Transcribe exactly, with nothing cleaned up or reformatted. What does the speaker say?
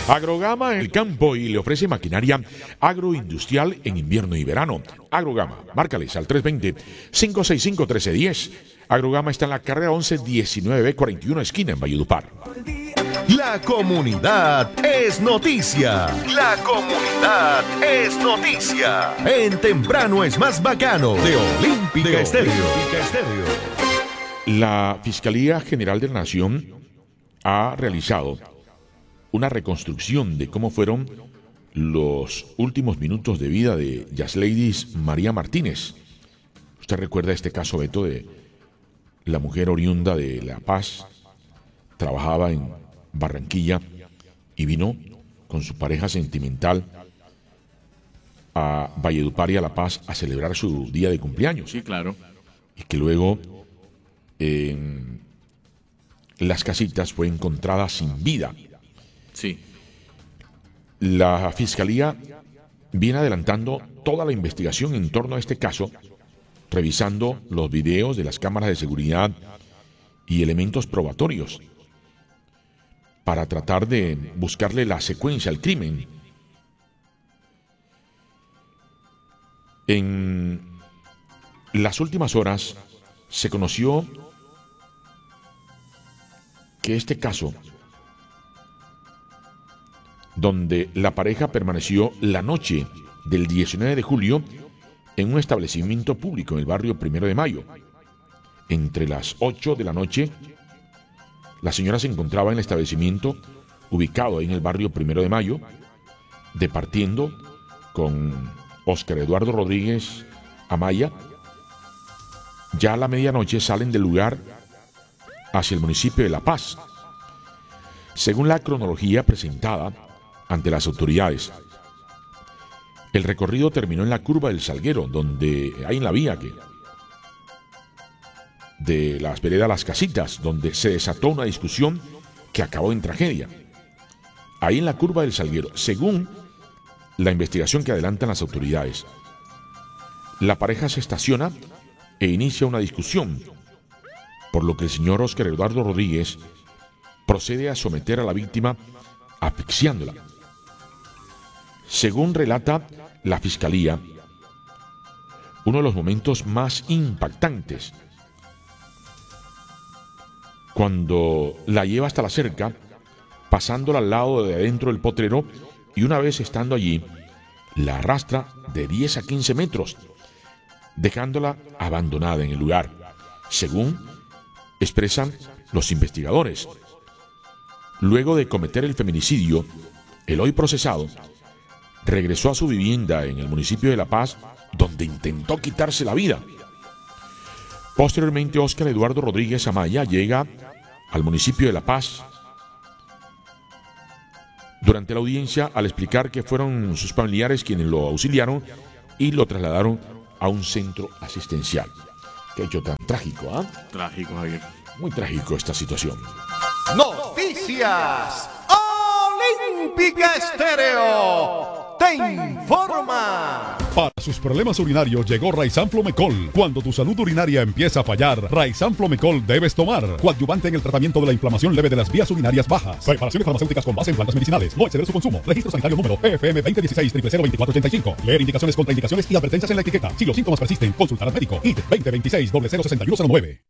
Agrogama en el campo y le ofrece maquinaria agroindustrial en invierno y verano. Agrogama, márcales al tres dos cero, cinco seis cinco, uno tres uno cero. Agrogama está en la carrera once diecinueve B cuarenta y uno, esquina en Valledupar. La comunidad es noticia. La comunidad es noticia. En Temprano es más bacano de Olímpica De Estéreo. Olímpica Estéreo. La Fiscalía General de la Nación ha realizado una reconstrucción de cómo fueron los últimos minutos de vida de Yasleidis María Martínez. Usted recuerda este caso, Beto, de la mujer oriunda de La Paz, trabajaba en Barranquilla y vino con su pareja sentimental a Valledupar y a La Paz a celebrar su día de cumpleaños. Sí, claro. Y que luego en las casitas fue encontrada sin vida. Sí. La Fiscalía viene adelantando toda la investigación en torno a este caso, revisando los videos de las cámaras de seguridad y elementos probatorios para tratar de buscarle la secuencia al crimen. En las últimas horas se conoció que este caso, donde la pareja permaneció la noche del diecinueve de julio en un establecimiento público en el barrio Primero de Mayo, entre las ocho de la noche, la señora se encontraba en el establecimiento ubicado en el barrio Primero de Mayo, departiendo con Óscar Eduardo Rodríguez Amaya. Ya a la medianoche salen del lugar hacia el municipio de La Paz. Según la cronología presentada ante las autoridades, el recorrido terminó en la curva del Salguero, donde hay en la vía que de las veredas Las Casitas, donde se desató una discusión que acabó en tragedia. Ahí en la curva del Salguero, según la investigación que adelantan las autoridades, la pareja se estaciona e inicia una discusión, por lo que el señor Óscar Eduardo Rodríguez procede a someter a la víctima asfixiándola. Según relata la Fiscalía, uno de los momentos más impactantes, cuando la lleva hasta la cerca, pasándola al lado de adentro del potrero, y una vez estando allí, la arrastra de diez a quince metros, dejándola abandonada en el lugar, según expresan los investigadores. Luego de cometer el feminicidio, el hoy procesado regresó a su vivienda en el municipio de La Paz, donde intentó quitarse la vida. Posteriormente, Óscar Eduardo Rodríguez Amaya llega al municipio de La Paz. Durante la audiencia, al explicar que fueron sus familiares quienes lo auxiliaron y lo trasladaron a un centro asistencial. Qué hecho tan trágico, ¿ah? ¿eh? Trágico, Javier. Muy trágico esta situación. Noticias Olímpica Estéreo te informa. Para sus problemas urinarios llegó Raizan Flomecol. Cuando tu salud urinaria empieza a fallar, Raizan Flomecol debes tomar. Coadyuvante en el tratamiento de la inflamación leve de las vías urinarias bajas. Preparaciones farmacéuticas con base en plantas medicinales. No exceder su consumo. Registro sanitario número P F M veinte dieciséis cero cero veinticuatro ochenta y cinco. Leer indicaciones, contraindicaciones y advertencias en la etiqueta. Si los síntomas persisten, consultar al médico. I D veinte veintiséis cero cero sesenta y uno cero nueve.